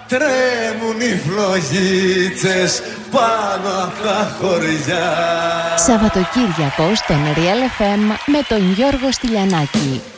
τρέμουν οι φλογίτσες πάνω απ' τα χωριά. Σαββατοκύριακο στον Real FM με τον Γιώργο Στυλιανάκη.